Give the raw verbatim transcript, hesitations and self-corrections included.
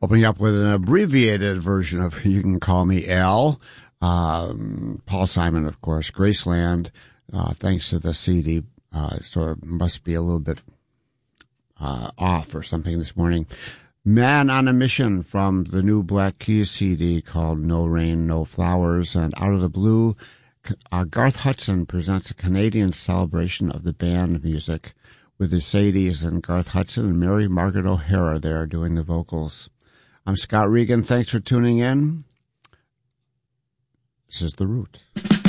Opening up with an abbreviated version of You Can Call Me Al. Um, Paul Simon, of course. Graceland, uh, thanks to the C D, uh, so it must be a little bit uh, off or something this morning. Man on a Mission from the new Black Keys C D called No Rain, No Flowers. And Out of the Blue, uh, Garth Hudson presents a Canadian celebration of the band music with the Sadies and Garth Hudson and Mary Margaret O'Hara there doing the vocals. I'm Scott Regan. Thanks for tuning in. This is The Root.